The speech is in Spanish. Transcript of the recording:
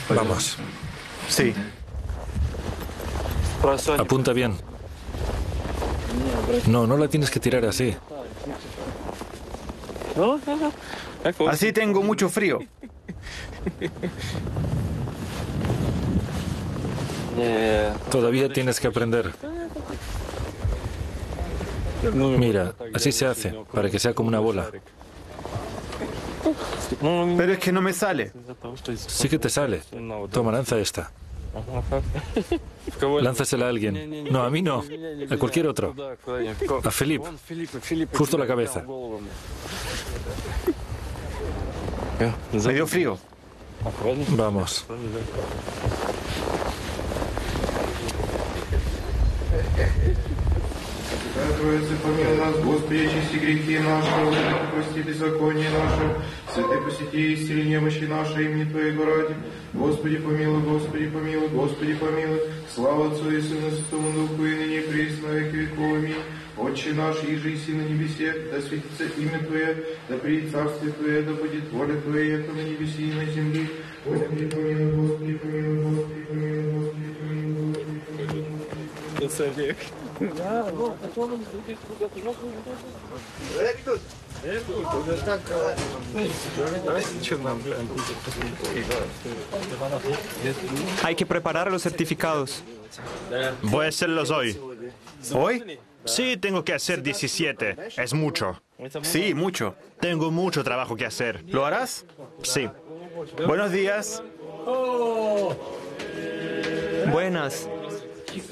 Vamos. Sí. Apunta bien. No, no la tienes que tirar así. Así tengo mucho frío. Todavía tienes que aprender. Mira, así se hace, para que sea como una bola. Pero es que no me sale. Sí que te sale. Toma, lanza esta. Lánzasela a alguien. No, a mí no. A cualquier otro. A Felipe. Justo la cabeza. Me dio frío. Vamos. Троица, помилуй нас, Господи, очисти грехи наши, Господи, прости беззаконие наше, святые посети, исцели немощи наши, имени Твоего ради. Господи, помилуй, Господи, помилуй, Господи, помилуй. Слава Отцу и Сыну, Святому Духу, и ныне и присно, во веки веков. Аминь. Отче наш, иже и на небесе, да светится имя Твое, да придет царствие Твое, да будет воля Твоя, яко на небеси и на земле. Господи, помилуй, Господи, помилуй, Господи, помилуй, Господи, помилуй, Господи, помилуй. Hay que preparar los certificados. Voy a hacerlos hoy. ¿Hoy? Sí, tengo que hacer 17. Es mucho. Sí, mucho. Tengo mucho trabajo que hacer. ¿Lo harás? Sí. Buenos días. Buenas.